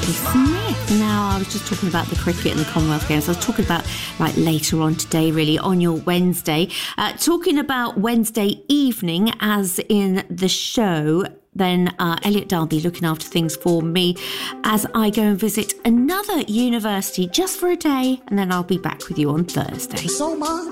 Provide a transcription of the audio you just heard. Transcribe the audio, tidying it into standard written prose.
Patti Smith. Now, I was just talking about the cricket and the Commonwealth Games. I was talking about like later on today, really, on your Wednesday. Talking about Wednesday evening, as in the show, then Elliot Darby looking after things for me as I go and visit another university just for a day, and then I'll be back with you on Thursday. So much.